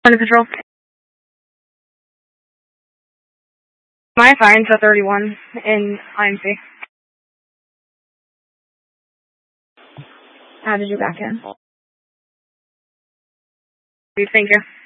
Under control. My assign's at 31 in IMC. How did you back in? Thank you.